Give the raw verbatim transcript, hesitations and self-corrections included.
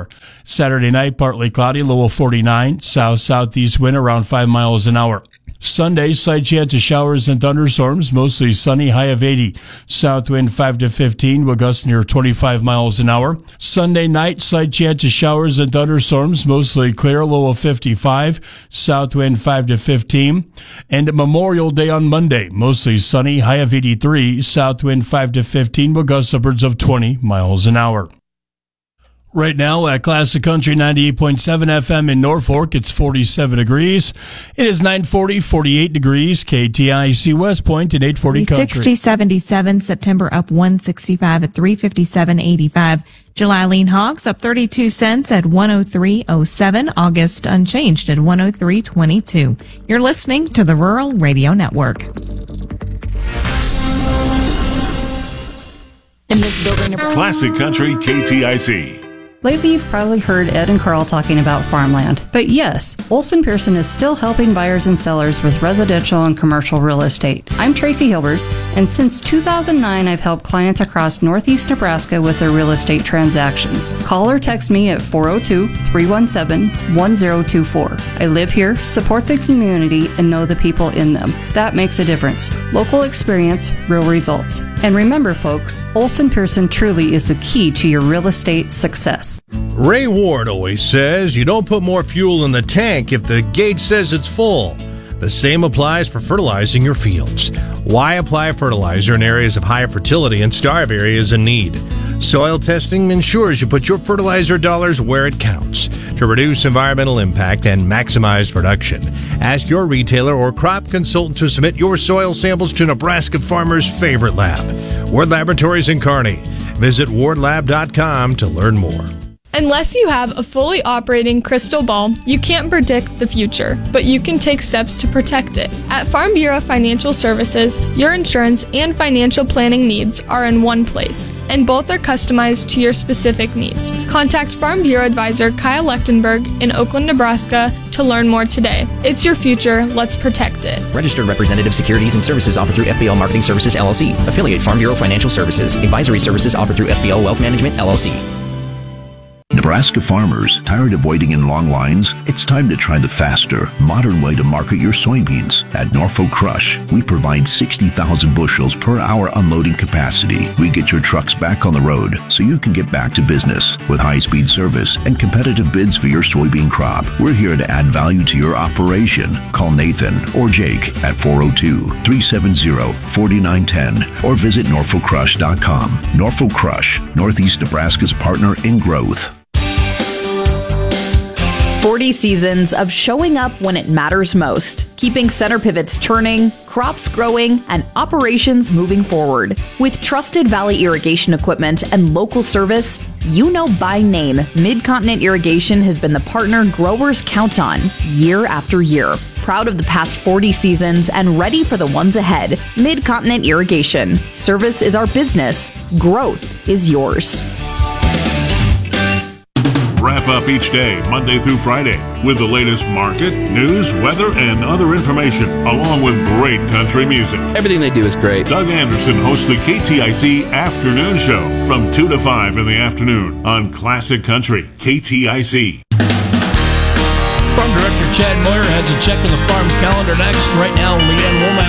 hour. Saturday night, partly cloudy, low of forty-nine. South-southeast wind around five miles an hour. Sunday, slight chance of showers and thunderstorms, mostly sunny, high of eighty. South wind five to fifteen, will gust near twenty-five miles an hour. Sunday night, slight chance of showers and thunderstorms, mostly clear, low of fifty-five. South wind five to fifteen. And Memorial Day on Monday, mostly sunny, high of eighty-three. South wind five to fifteen, will gust upwards of twenty miles an hour. Right now at Classic Country ninety-eight point seven F M in Norfolk, it's forty-seven degrees. It is nine forty, forty-eight degrees. K T I C West Point at eight forty Country. sixty, seventy-seven. September up one sixty-five at three fifty-seven eighty-five. July lean hogs up thirty-two cents at one oh three oh seven. August unchanged at one oh three twenty-two. You're listening to the Rural Radio Network. In this building, Classic Country K T I C. Lately, you've probably heard Ed and Carl talking about farmland. But yes, Olson Pearson is still helping buyers and sellers with residential and commercial real estate. I'm Tracy Hilbers, and since two thousand nine, I've helped clients across Northeast Nebraska with their real estate transactions. Call or text me at four oh two, three one seven, one oh two four. I live here, support the community, and know the people in them. That makes a difference. Local experience, real results. And remember, folks, Olson Pearson truly is the key to your real estate success. Ray Ward always says you don't put more fuel in the tank if the gauge says it's full. The same applies for fertilizing your fields. Why apply fertilizer in areas of high fertility and starve areas in need? Soil testing ensures you put your fertilizer dollars where it counts to reduce environmental impact and maximize production. Ask your retailer or crop consultant to submit your soil samples to Nebraska farmers' favorite lab, Ward Laboratories in Kearney. Visit ward lab dot com to learn more. Unless you have a fully operating crystal ball, you can't predict the future, but you can take steps to protect it. At Farm Bureau Financial Services, your insurance and financial planning needs are in one place, and both are customized to your specific needs. Contact Farm Bureau Advisor Kyle Lechtenberg in Oakland, Nebraska to learn more today. It's your future, let's protect it. Registered representative securities and services offered through F B L Marketing Services, L L C. Affiliate Farm Bureau Financial Services. Advisory services offered through F B L Wealth Management, L L C. Nebraska farmers, tired of waiting in long lines? It's time to try the faster, modern way to market your soybeans. At Norfolk Crush, we provide sixty thousand bushels per hour unloading capacity. We get your trucks back on the road so you can get back to business with high-speed service and competitive bids for your soybean crop. We're here to add value to your operation. Call Nathan or Jake at four oh two, three seven oh, four nine one oh or visit norfolk crush dot com. Norfolk Crush, Northeast Nebraska's partner in growth. forty seasons of showing up when it matters most, keeping center pivots turning, crops growing, and operations moving forward. With trusted Valley irrigation equipment and local service, you know by name, Mid-Continent Irrigation has been the partner growers count on year after year. Proud of the past forty seasons and ready for the ones ahead. Mid-Continent Irrigation. Service is our business. Growth is yours. Wrap up each day, Monday through Friday, with the latest market, news, weather, and other information, along with great country music. Everything they do is great. Doug Anderson hosts the K T I C Afternoon Show from two to five in the afternoon on Classic Country, K T I C. Farm Director Chad Moyer has a check on the farm calendar next. Right now, Leanne Womack